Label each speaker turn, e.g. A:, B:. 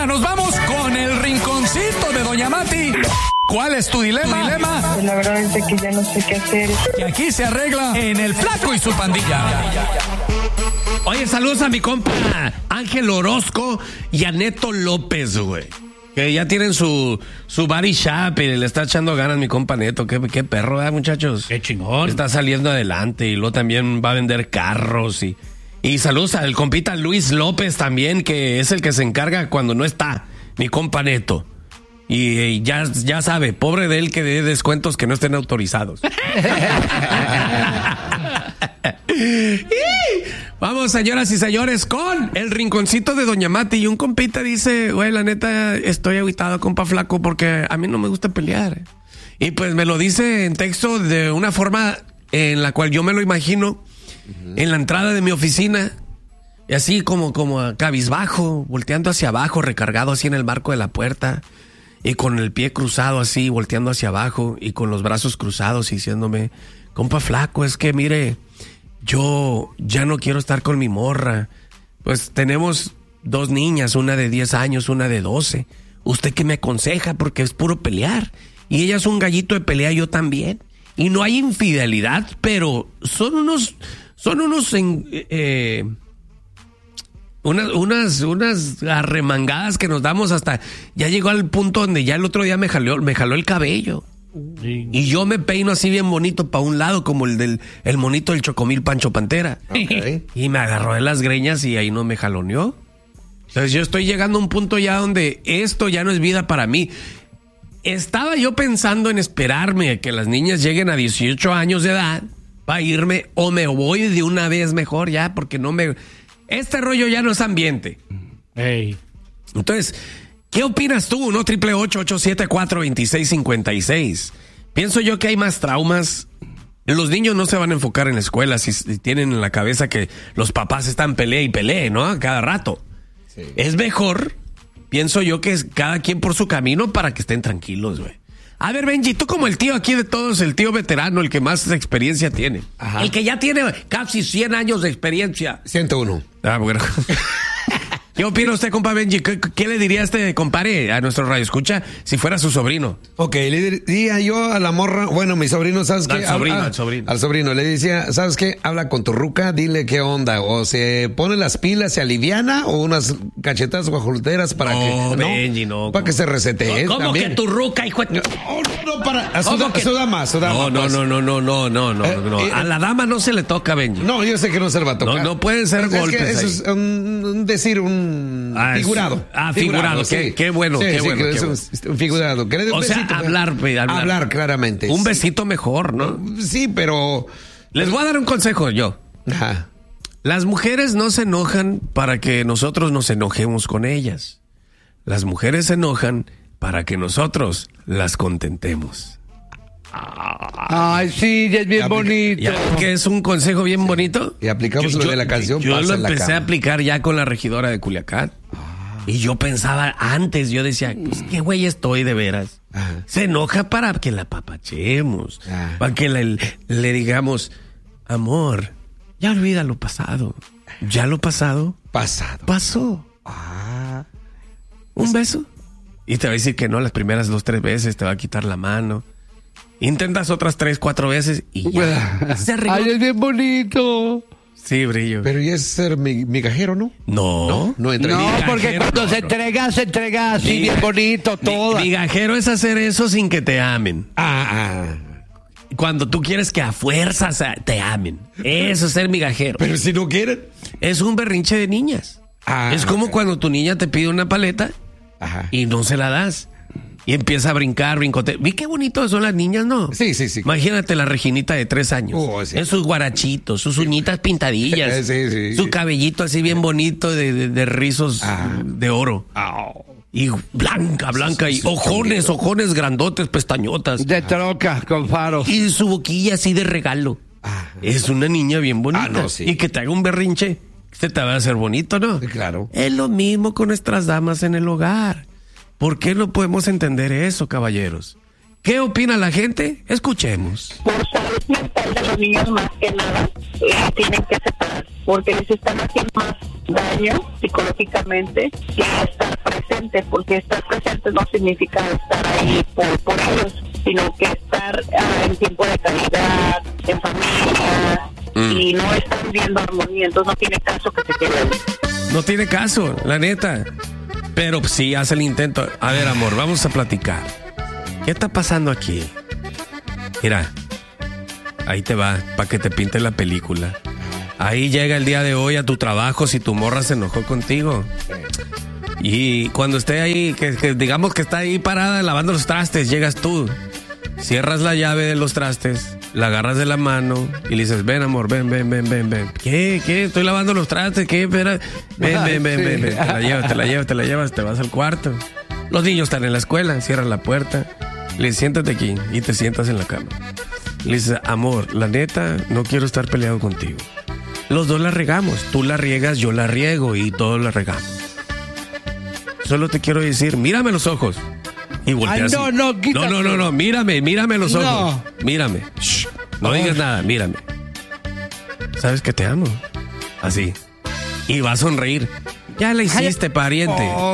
A: Ahora nos vamos con el rinconcito de Doña Mati. ¿Cuál es tu dilema?
B: Pues la verdad es que ya no sé qué hacer.
A: Y aquí se arregla en El Flaco y su pandilla.
C: Oye, saludos a mi compa Ángel Orozco y a Neto López, güey. Que ya tienen su body shop y le está echando ganas mi compa Neto. Qué perro, muchachos.
D: Qué chingón.
C: Está saliendo adelante y luego también va a vender carros y saludos al compita Luis López también, que es el que se encarga cuando no está mi compa Neto. Y ya sabe, pobre de él que dé descuentos que no estén autorizados. Vamos, señoras y señores, con el rinconcito de Doña Mati. Y un compita dice, güey, la neta, estoy agüitado, compa Flaco, porque a mí no me gusta pelear. Y pues me lo dice en texto de una forma en la cual yo me lo imagino en la entrada de mi oficina. Y así como cabizbajo, volteando hacia abajo, recargado así en el marco de la puerta. Y con el pie cruzado así, volteando hacia abajo y con los brazos cruzados y diciéndome, compa Flaco, es que mire, yo ya no quiero estar con mi morra. Pues tenemos 2 niñas, una de 10 años, una de 12. ¿Usted qué me aconseja? Porque es puro pelear. Y ella es un gallito de pelea, yo también. Y no hay infidelidad, pero son unas arremangadas que nos damos hasta... Ya llegó al punto donde ya el otro día me jaló el cabello. Sí. Y yo me peino así bien bonito para un lado, como el monito del Chocomil Pancho Pantera. Okay. Y me agarró de las greñas y ahí no me jaloneó. Entonces yo estoy llegando a un punto ya donde esto ya no es vida para mí. Estaba yo pensando en esperarme a que las niñas lleguen a 18 años de edad para irme, o me voy de una vez mejor ya, porque no me... Este rollo ya no es ambiente.
D: Hey.
C: Entonces, ¿qué opinas tú? 1-888-874-2656. Pienso yo que hay más traumas. Los niños no se van a enfocar en la escuela si tienen en la cabeza que los papás están pelea y pelea, ¿no? A cada rato. Sí. Es mejor, pienso yo, que es cada quien por su camino para que estén tranquilos, güey. A ver, Benji, tú como el tío aquí de todos, el tío veterano, el que más experiencia tiene. Ajá. El que ya tiene casi 100 años de experiencia.
E: 101.
C: Ah, bueno. ¿Qué opina usted, compa Benji? ¿Qué le diría compadre, a nuestro radio escucha si fuera su sobrino?
E: Ok, le diría yo a la morra, bueno, mi sobrino, ¿sabes qué? Al sobrino. Le decía, ¿sabes qué? Habla con tu ruca, dile qué onda. O se pone las pilas, se aliviana, o unas cachetadas guajoloteras para
C: Benji, no.
E: Para que se resetee.
D: ¿Cómo también? Que tu ruca, hijo de...
E: No, para... A su dama.
C: No. A la dama no se le toca, Benji.
E: No, yo sé que no se le va a tocar.
C: No pueden ser golpes.
E: Es que eso es figurado.
C: Figurado.
E: Sí.
C: Qué bueno.
E: Sí,
C: qué bueno.
E: Es un figurado. Que le dé un besito,
C: hablar
E: claramente.
C: Un besito mejor, ¿no?
E: Sí, pero...
C: Les voy a dar un consejo yo.
E: Ajá.
C: Las mujeres no se enojan para que nosotros nos enojemos con ellas. Las mujeres se enojan para que nosotros las contentemos.
F: Ay, sí, es bien bonito.
C: ¿Ya que es un consejo bien bonito?
E: Y aplicamos lo de la canción.
C: Yo lo empecé a aplicar ya con la regidora de Culiacán. Y yo pensaba antes, yo decía, pues, qué güey estoy de veras. Ajá. Se enoja para que la apapachemos. Para que le digamos, amor, ya olvida lo pasado. Ya lo pasado. Pasó. Un beso. Y te va a decir que no las primeras 2-3 veces, te va a quitar la mano. Intentas otras 3-4 veces y ya. Se arregló.
F: Ay, es bien bonito.
C: Sí, brillo.
E: Pero ya es ser migajero, ¿no?
C: No
F: entra. No, porque cuando se entrega así bien bonito todo.
C: Migajero es hacer eso sin que te amen. Cuando tú quieres que a fuerzas te amen. Eso es ser migajero.
E: Pero si no quieren.
C: Es un berrinche de niñas. Es como cuando tu niña te pide una paleta y no se la das. Y empieza a brincote. Vi qué bonitos son las niñas, ¿no?
E: Sí.
C: Imagínate la Reginita de 3 años.
E: Sí.
C: En sus guarachitos, sus uñitas pintadillas. Su cabellito así bien bonito de rizos de oro. Y blanca. Y ojones grandotes, pestañotas.
F: De troca, con faro.
C: Y su boquilla así de regalo. Es una niña bien bonita.
E: Sí.
C: Y que te haga un berrinche, se te va a hacer bonito, ¿no?
E: Claro.
C: Es lo mismo con nuestras damas en el hogar. ¿Por qué no podemos entender eso, caballeros? ¿Qué opina la gente? Escuchemos.
B: Por salud mental de los niños, más que nada, tienen que separar, porque les están haciendo más daño psicológicamente que estar presente, porque estar presente no significa estar ahí por ellos, sino que estar en tiempo de calidad, en familia, y no están viendo armonía, entonces no tiene caso que se quede.
C: No tiene caso, la neta. Pero sí hace el intento. A ver, amor, vamos a platicar. ¿Qué está pasando aquí? Mira, ahí te va, para que te pinte la película. Ahí llega el día de hoy a tu trabajo si tu morra se enojó contigo. Y cuando esté ahí, que digamos que está ahí parada lavando los trastes, llegas tú, cierras la llave de los trastes, la agarras de la mano y le dices, ven amor, ven. ¿Qué? Estoy lavando los trastes, ¿qué? Espera. Ven. Te la llevas, te vas al cuarto. Los niños están en la escuela, cierran la puerta, le dices, siéntate aquí y te sientas en la cama. Le dices, amor, la neta, no quiero estar peleado contigo. Los dos la regamos, tú la riegas, yo la riego y todos la regamos. Solo te quiero decir, mírame los ojos. Y volteas.
F: quítate.
C: No, mírame los ojos. Mírame. Shh, no digas nada, mírame. Sabes que te amo. Así. Y va a sonreír. Ya la hiciste, pariente.